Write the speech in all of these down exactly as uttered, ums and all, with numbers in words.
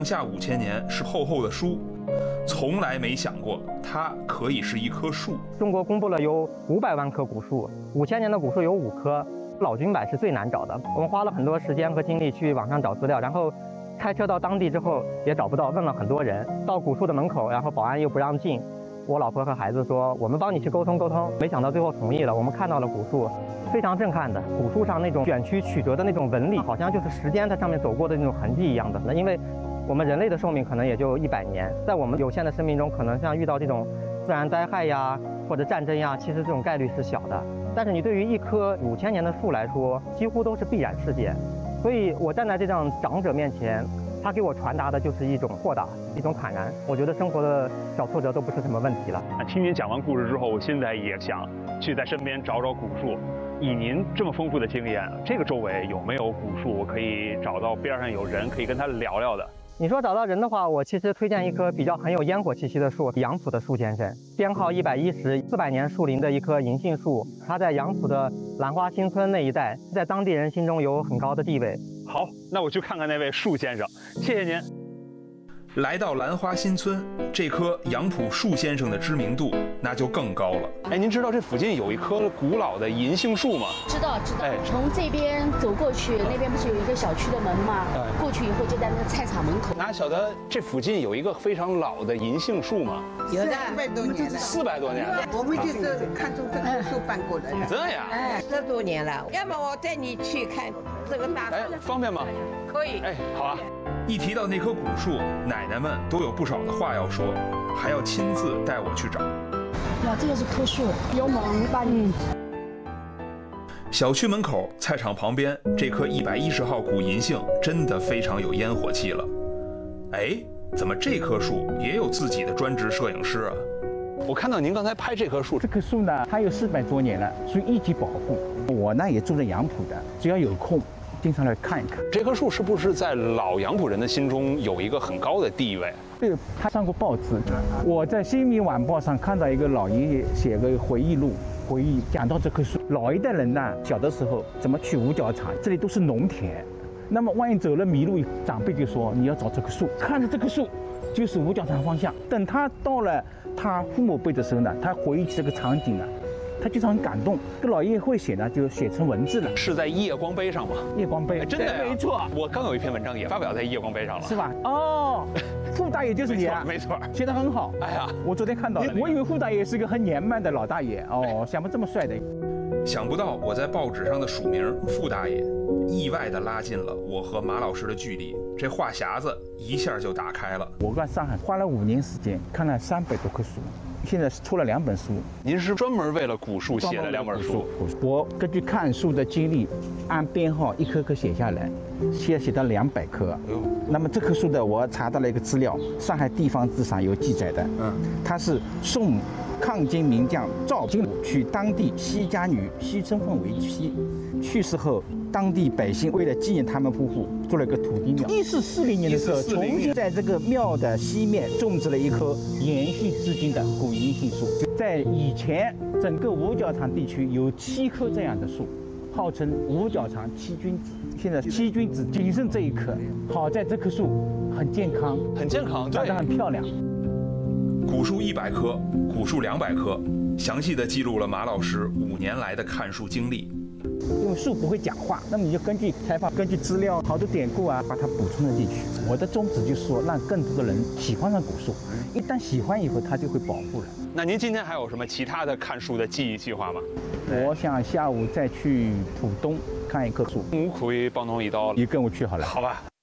下五千年是厚厚的书，从来没想过它可以是一棵树。 中国公布了有五百万棵古树，五千年的古树有五棵，老君柏是最难找的。我们花了很多时间和精力去网上找资料，然后开车到当地之后也找不到，问了很多人。到古树的门口，然后保安又不让进，我老婆和孩子说我们帮你去沟通沟通，没想到最后同意了。我们看到了古树，非常震撼的，古树上那种卷曲曲折的那种纹理，好像就是时间在上面走过的那种痕迹一样的。那因为我们人类的寿命可能也就一百年，在我们有限的生命中，可能像遇到这种自然灾害呀或者战争呀，其实这种概率是小的。但是你对于一棵五千年的树来说，几乎都是必然事件。所以我站在这样长者面前，他给我传达的就是一种豁达，一种坦然。我觉得生活的小挫折都不是什么问题了。 听您讲完故事之后，我现在也想去在身边找找古树。以您这么丰富的经验，这个周围有没有古树我可以找到边上有人可以跟他聊聊的？ 你说找到人的话，我其实推荐一棵比较很有烟火气息的树，杨浦的树先生，编号一百一十，四百年树龄的一棵银杏树，它在杨浦的兰花新村那一带，在当地人心中有很高的地位。 好，那我去看看那位树先生，谢谢您。 来到兰花新村，这棵杨浦树先生的知名度那就更高了。 哎，您知道这附近有一棵古老的银杏树吗？ 知道知道。 哎， 从这边走过去，那边不是有一个小区的门吗？ 哎， 过去以后就在那个菜场门口。 哪晓得这附近有一个非常老的银杏树吗？ 有的，四百多年了。 四百多年了。 我们就是看中这棵树搬过来的。 这样？ 哎，十多年了。要么我带你去看这个大树。 哎，方便吗？ 可以。 哎，好啊。 一提到那棵古树，奶奶们都有不少的话要说，还要亲自带我去找。 哇，这个是棵树，有猛把你。 小区门口、菜场旁边，这棵一百一十号古银杏真的非常有烟火气了。哎，怎么这棵树也有自己的专职摄影师啊？ 我看到您刚才拍这棵树， 这棵树呢，它有四百多年了，属于一级保护。我呢也住在杨浦的，只要有空，经常来看一看。 这棵树是不是在老杨浦人的心中有一个很高的地位？ 对，他上过报纸。我在《新民晚报》上看到一个老爷爷写个回忆录，回忆讲到这棵树。老一代人呢，小的时候怎么去五角场，这里都是农田。那么万一走了迷路，长辈就说你要找这棵树，看着这棵树就是五角场方向。等他到了他父母辈的时候呢，他回忆起这个场景呢，他就是很感动。这老爷爷会写呢，就写成文字了。 是在夜光碑上吗？ 夜光碑， 哎、真的呀， 没错。 我刚有一篇文章也发表在夜光碑上了， 是吧？哦，傅大爷就是你啊， 没错， 写得很好。 哎呀， 我昨天看到了，我以为傅大爷是个很年迈的老大爷哦，想不这么帅的。 想不到我在报纸上的署名傅大爷，意外地拉近了我和马老师的距离，这话匣子一下就打开了。 我在上海花了五年时间，看了三百多棵树。现在出了两本书。您是专门为了古树写的两本书？ 我根据看树的经历，按编号一棵棵写下来，现在写到两百棵。那么这棵树的，我查到了一个资料，上海地方志上有记载的。嗯，它是宋抗金名将赵金吾娶当地西家女西春凤为妻，去世后，当地百姓为了纪念他们夫妇，做了一个土地庙。一四四零年的时候，重新在这个庙的西面种植了一棵延续至今的古银杏树。在以前，整个五角场地区有七棵这样的树，号称五角场七君子。现在七君子仅剩这一棵，好在这棵树很健康， 很健康， 长得很漂亮。 古树一百棵，古树两百棵，详细的记录了马老师五年来的看树经历。 因为树不会讲话，那么你就根据采访、根据资料、好多典故啊，把它补充了进去。我的宗旨就是说，让更多的人喜欢上古树，一旦喜欢以后，它就会保护了。 那您今天还有什么其他的看树的记忆计划吗？ 我想下午再去浦东看一棵树。 我可以帮侬一道， 你跟我去好了。 好吧。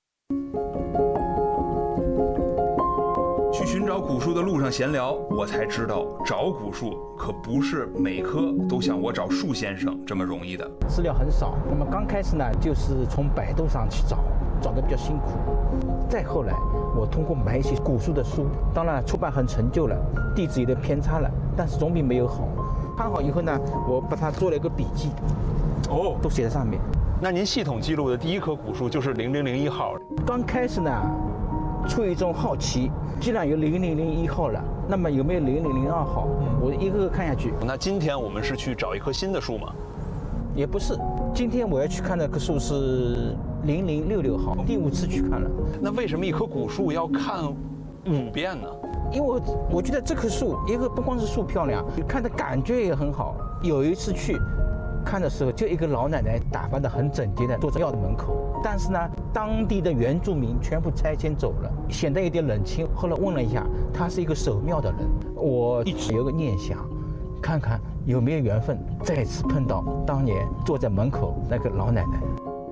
去寻找古树的路上闲聊，我才知道找古树可不是每棵都像我找树先生这么容易的。 资料很少，那么刚开始呢，就是从百度上去找，找得比较辛苦。再后来，我通过买一些古树的书，当然出版很陈旧了，地址有点偏差了，但是总比没有好。看好以后呢，我把它做了一个笔记，哦，都写在上面。 那您系统记录的第一棵古树就是零零零一号。 刚开始呢，出于一种好奇，既然有零零零一号了，那么有没有零零零二号？我一个个看下去。 那今天我们是去找一棵新的树吗？ 也不是，今天我要去看那棵树是零零六六号，第五次去看了。 那为什么一棵古树要看五遍呢？ 因为我我觉得这棵树，一个不光是树漂亮，看的感觉也很好。有一次去看的时候，就一个老奶奶打扮得很整洁的坐在庙的门口，但是呢，当地的原住民全部拆迁走了，显得有点冷清。后来问了一下，他是一个守庙的人，我一直有个念想，看看有没有缘分再次碰到当年坐在门口那个老奶奶。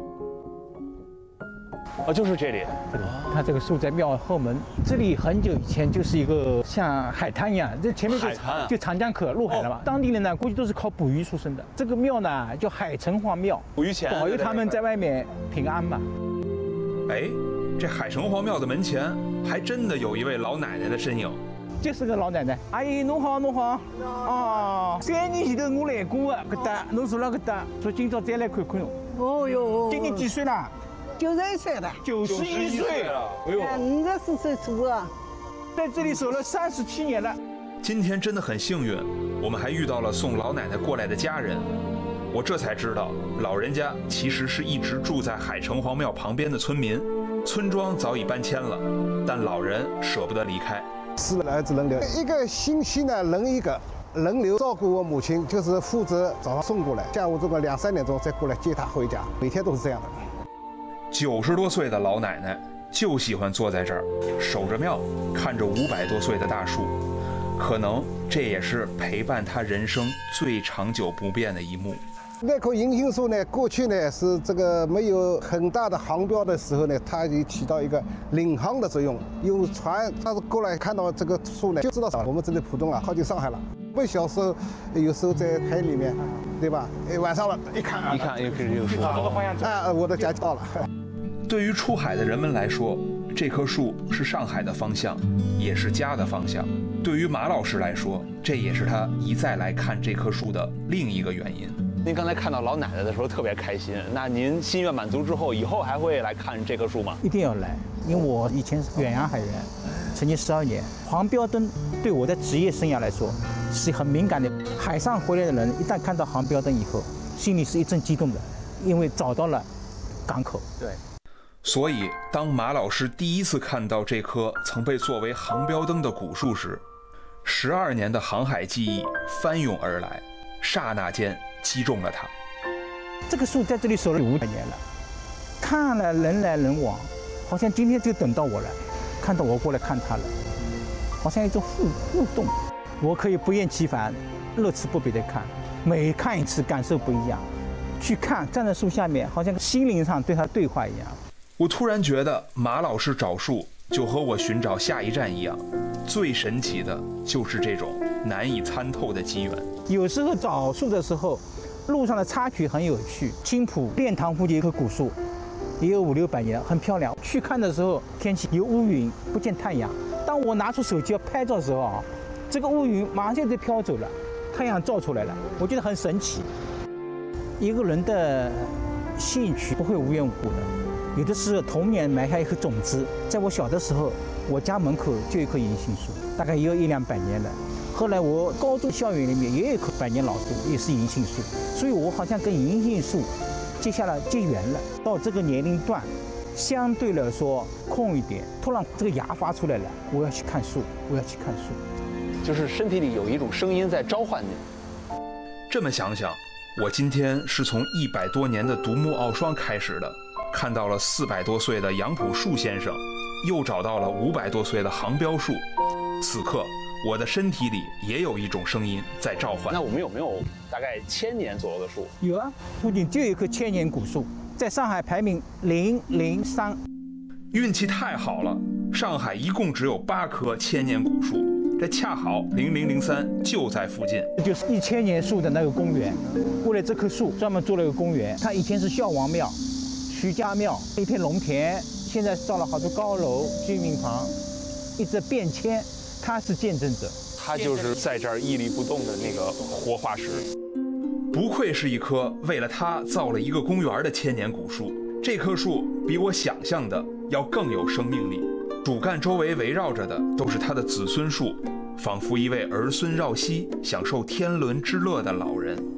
哦，就是这里。 它这个树在庙后门，这里很久以前就是一个像海滩一样，这前面就海滩啊就长江口入海了嘛。当地人呢，估计都是靠捕鱼出身的。这个庙呢叫海城隍庙， 捕鱼钱保佑他们在外面平安嘛。 哎，这海城隍庙的门前还真的有一位老奶奶的身影。 就是个老奶奶，阿姨侬好侬好，哦，三年前头我来过的，搿搭侬住了搿搭，说今朝再来看看侬。 哦哟， 今年几岁了？ 九十一岁了， 九十一岁了，哎呦， 五十四岁出啊， 在这里守了三十七年了。 今天真的很幸运，我们还遇到了送老奶奶过来的家人。我这才知道，老人家其实是一直住在海城隍庙旁边的村民，村庄早已搬迁了，但老人舍不得离开。 四个儿子轮流，一个星期呢轮一个，轮流照顾我母亲，就是负责早上送过来，下午这个两三点钟再过来接她回家，每天都是这样的。 九十多岁的老奶奶就喜欢坐在这儿，守着庙，看着五百多岁的大树，可能这也是陪伴她人生最长久不变的一幕。 那棵银杏树呢，过去呢是这个没有很大的航标的时候呢，它就起到一个领航的作用。有船，它是过来看到这个树呢，就知道我们这里浦东啊靠近上海了。我小时候有时候在海里面，对吧？哎，晚上了，一看啊， 一看又是这个树， 啊，我的家到了。 对于出海的人们来说，这棵树是上海的方向，也是家的方向。对于马老师来说，这也是他一再来看这棵树的另一个原因。 您刚才看到老奶奶的时候特别开心，那您心愿满足之后，以后还会来看这棵树吗？ 一定要来，因为我以前是远洋海员，曾经十二年，黄标灯对我的职业生涯来说是很敏感的。海上回来的人一旦看到航标灯以后，心里是一阵激动的，因为找到了港口。 对。 所以，当马老师第一次看到这棵曾被作为航标灯的古树时，十二年的航海记忆翻涌而来，刹那间击中了他。 这棵树在这里守了五百年了，看了人来人往，好像今天就等到我了，看到我过来看他了，好像一种互互动。我可以不厌其烦、乐此不疲地看，每看一次感受不一样。去看，站在树下面，好像心灵上对他对话一样。 我突然觉得马老师找树就和我寻找下一站一样，最神奇的就是这种难以参透的机缘。 有时候找树的时候，路上的插曲很有趣。青浦练塘附近有棵古树，也有五六百年，很漂亮。去看的时候，天气有乌云，不见太阳。当我拿出手机要拍照的时候啊，这个乌云马上就飘走了，太阳照出来了，我觉得很神奇。一个人的兴趣不会无缘无故的。有的是童年埋下一颗种子，在我小的时候，我家门口就有一棵银杏树，大概也有一两百年了。后来我高中校园里面也有一棵百年老树，也是银杏树，所以我好像跟银杏树结下了结缘了。到这个年龄段，相对来说空一点，突然这个芽发出来了，我要去看树，我要去看树， 就是身体里有一种声音在召唤你。 这么想想，我今天是从一百多年的独木傲霜开始的。看到了四百多岁的杨浦树先生，又找到了五百多岁的航标树。此刻，我的身体里也有一种声音在召唤。 那我们有没有大概千年左右的树？ 有啊，附近就有一棵千年古树，在上海排名零零三。 运气太好了，上海一共只有八棵千年古树，这恰好零零零三就在附近。 这就是一千年树的那个公园，为了这棵树专门做了一个公园。它以前是孝王庙。徐家庙一片农田，现在造了好多高楼、居民房，一直变迁，他是见证者。 他就是在这儿屹立不动的那个活化石。 不愧是一棵为了他造了一个公园的千年古树。这棵树比我想象的要更有生命力，主干周围围绕着的都是他的子孙树，仿佛一位儿孙绕膝、享受天伦之乐的老人。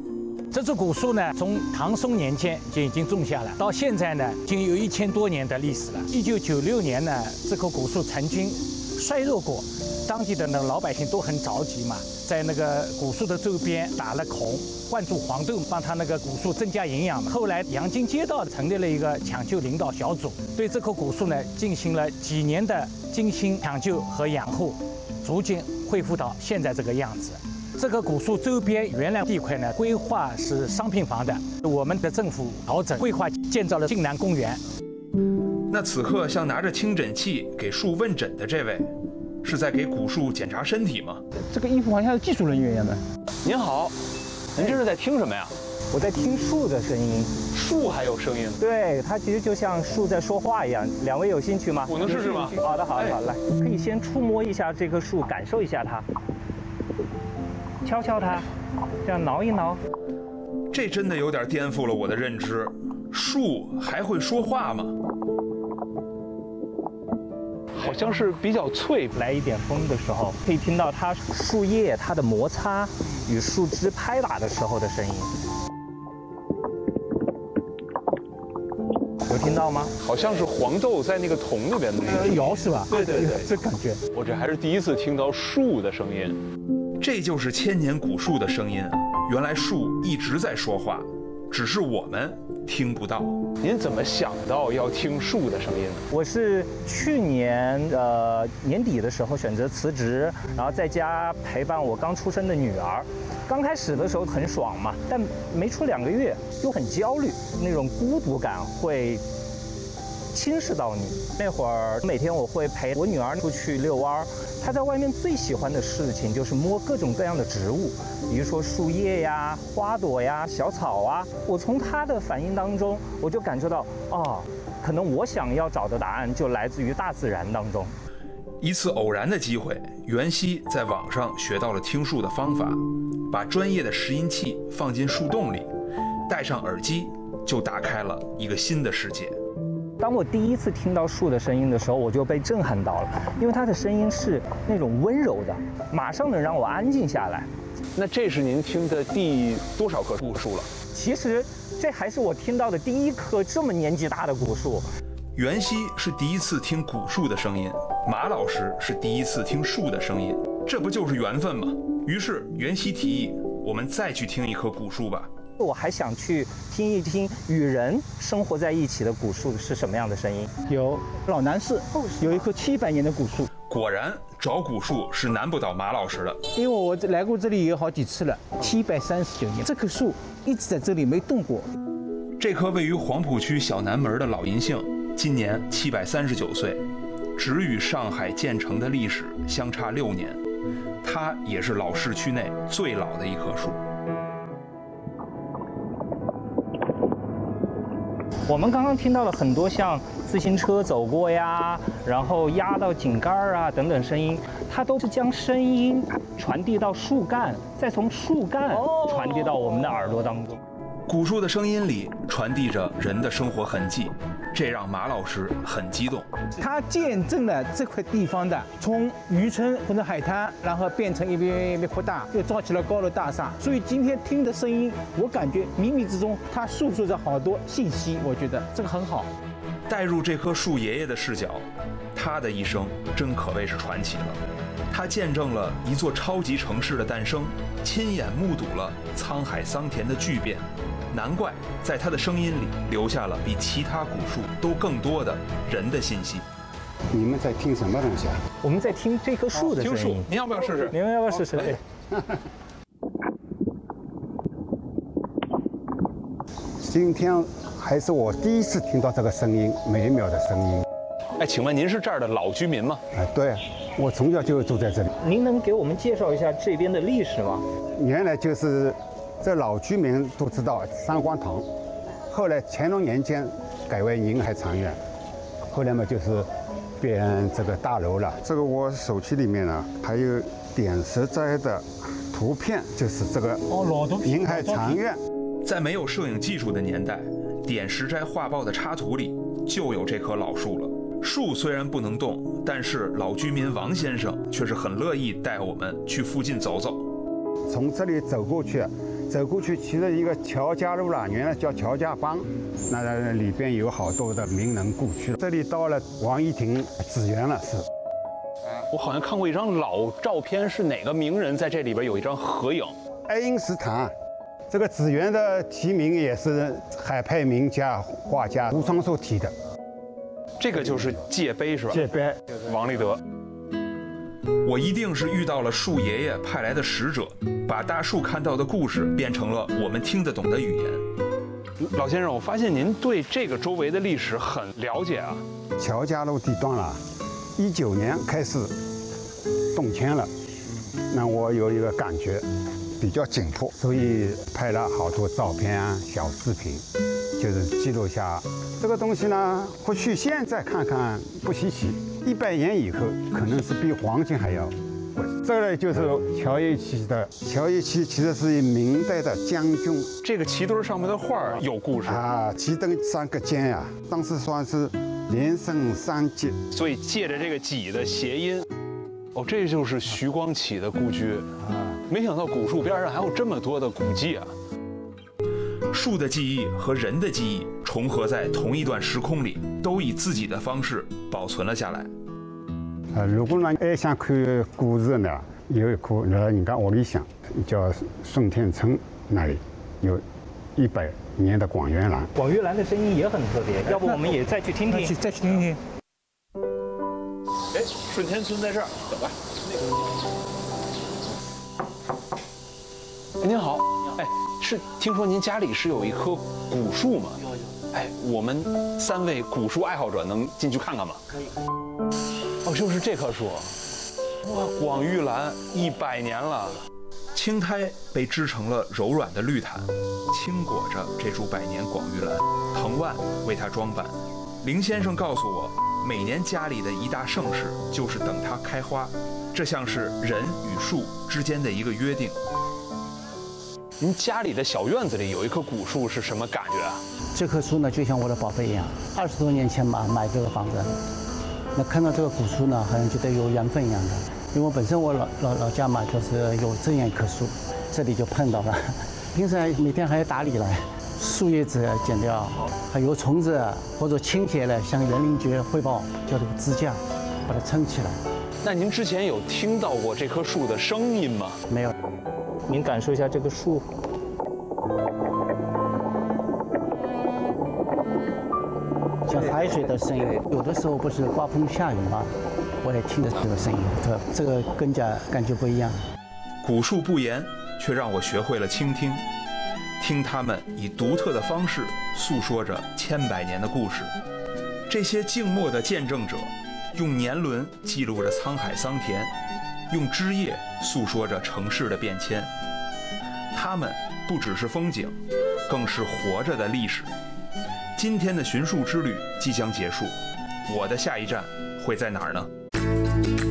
这株古树呢，从唐宋年间就已经种下了，到现在呢，已经有一千多年的历史了。一九九六年呢，这棵古树曾经衰弱过，当地的那个老百姓都很着急嘛，在那个古树的周边打了孔，灌注黄豆，帮它那个古树增加营养嘛。后来阳金街道成立了一个抢救领导小组，对这棵古树呢进行了几年的精心抢救和养护，逐渐恢复到现在这个样子。这个古树周边原来地块呢，规划是商品房的，我们的政府调整规划，建造了晋南公园。 那此刻像拿着听诊器给树问诊的这位，是在给古树检查身体吗？ 这个衣服好像是技术人员一样的。 您好，您这是在听什么呀？ 我在听树的声音。 树还有声音？ 对，它其实就像树在说话一样。两位有兴趣吗？ 我能试试吗？ 好的，好的，好的，来，可以先触摸一下这棵树，感受一下它，敲敲它，这样挠一挠。 这真的有点颠覆了我的认知，树还会说话吗？ 好像是比较脆。 来一点风的时候，可以听到它树叶它的摩擦与树枝拍打的时候的声音。有听到吗？ 好像是黄豆在那个桶里边的那个摇是吧？ 对对对， 这感觉。 我这还是第一次听到树的声音。 这就是千年古树的声音。原来树一直在说话，只是我们听不到。 您怎么想到要听树的声音呢？ 我是去年呃年底的时候选择辞职，然后在家陪伴我刚出生的女儿。刚开始的时候很爽嘛，但没出两个月又很焦虑，那种孤独感会侵蚀到你。那会儿每天我会陪我女儿出去遛弯儿，她在外面最喜欢的事情就是摸各种各样的植物，比如说树叶呀、花朵呀、小草啊。我从她的反应当中，我就感受到，哦，可能我想要找的答案就来自于大自然当中。 一次偶然的机会，袁熙在网上学到了听树的方法，把专业的拾音器放进树洞里，戴上耳机，就打开了一个新的世界。 当我第一次听到树的声音的时候，我就被震撼到了，因为它的声音是那种温柔的，马上能让我安静下来。 那这是您听的第多少棵古树了？ 其实这还是我听到的第一棵这么年纪大的古树。 袁熙是第一次听古树的声音，马老师是第一次听树的声音，这不就是缘分吗？于是袁熙提议，我们再去听一棵古树吧。 我还想去听一听与人生活在一起的古树是什么样的声音。 有老南市有一棵七百年的古树。 果然找古树是难不倒马老师的， 因为我来过这里有好几次了，七百三十九年，这棵树一直在这里没动过。 这棵位于黄浦区小南门的老银杏，今年七百三十九岁，只与上海建成的历史相差六年，它也是老市区内最老的一棵树。 我们刚刚听到了很多像自行车走过呀，然后压到井盖啊等等声音，它都是将声音传递到树干，再从树干传递到我们的耳朵当中。 古树的声音里传递着人的生活痕迹，这让马老师很激动。 他见证了这块地方的从渔村或者海滩，然后变成一边一边扩大，又造起了高楼大厦。所以今天听的声音，我感觉冥冥之中它诉说着好多信息，我觉得这个很好。 带入这棵树爷爷的视角，他的一生真可谓是传奇了。他见证了一座超级城市的诞生，亲眼目睹了沧海桑田的巨变。难怪在他的声音里留下了比其他古树都更多的人的信息。 你们在听什么东西啊？ 我们在听这棵树的声音。 听树，您要不要试试？ 您要不要试试？对。 今天还是我第一次听到这个声音，美妙的声音。 哎，请问您是这儿的老居民吗？ 啊，对，我从小就住在这里。 您能给我们介绍一下这边的历史吗？ 原来就是这老居民都知道三光堂，后来乾隆年间改为宁海长院，后来嘛就是变这个大楼了。这个我手机里面呢还有点石斋的图片，就是这个哦老图片宁海长院。 在没有摄影技术的年代，点石斋画报的插图里就有这棵老树了。树虽然不能动，但是老居民王先生却是很乐意带我们去附近走走。 从这里走过去， 走过去，其实一个乔家路啦，原来叫乔家浜，那里边有好多的名人故居。这里到了王一亭紫园了，是。 我好像看过一张老照片，是哪个名人在这里边有一张合影？ 爱因斯坦。这个紫园的题名也是海派名家画家吴双寿题的。 这个就是界碑是吧？ 界碑， 王立德。 我一定是遇到了树爷爷派来的使者，把大树看到的故事变成了我们听得懂的语言。 老先生，我发现您对这个周围的历史很了解啊。 乔家路地段了，一九年开始动迁了，那我有一个感觉比较紧迫，所以拍了好多照片啊、小视频，就是记录下这个东西呢。或许现在看看不稀奇，一百年以后可能是比黄金还要。这个就是乔一旗的，乔一旗其实是明代的将军。 这个旗墩上面的画有故事啊，旗墩三个尖呀、啊，当时算是连升三级， 所以借着这个戟的谐音，哦，这就是徐光启的故居啊。没想到古树边上还有这么多的古迹啊！ 树的记忆和人的记忆重合在同一段时空里，都以自己的方式保存了下来。 呃，如果呢还想看故事呢，有一棵在人家屋里向，叫顺天村那里有一百年的广元兰。 广元兰的声音也很特别，要不我们也再去听听？ 再去听听。 哎，顺天村在这儿，走吧。哎，您好，哎，是听说您家里是有一棵古树吗？有有。哎，我们三位古树爱好者能进去看看吗？可以。哦，就是这棵树，哇，广玉兰一百年了。 青苔被织成了柔软的绿毯，轻裹着这株百年广玉兰，藤蔓为它装扮。林先生告诉我，每年家里的一大盛事就是等它开花，这像是人与树之间的一个约定。 您家里的小院子里有一棵古树是什么感觉啊？ 这棵树呢，就像我的宝贝一样。二十多年前嘛，买这个房子，那看到这个古树呢，好像觉得有缘分一样的。因为我本身我老老老家嘛，就是有这样一棵树，这里就碰到了。平时每天还要打理来，树叶子剪掉，还有虫子或者倾斜了，向园林局汇报，叫这个支架，把它撑起来。 那您之前有听到过这棵树的声音吗？ 没有。 您感受一下这个树， 像海水的声音。有的时候不是刮风下雨嘛，我也听着这个声音，这这个更加感觉不一样。 古树不言，却让我学会了倾听，听他们以独特的方式诉说着千百年的故事。这些静默的见证者，用年轮记录着沧海桑田，用枝叶诉说着城市的变迁。他们不只是风景，更是活着的历史。今天的寻树之旅即将结束，我的下一站会在哪儿呢？